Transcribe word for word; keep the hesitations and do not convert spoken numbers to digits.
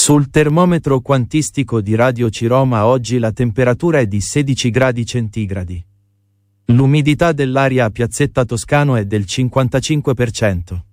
Sul termometro quantistico di Radio Ciroma oggi la temperatura è di sedici gradi centigradi. L'umidità dell'aria a Piazzetta Toscano è del cinquantacinque per cento.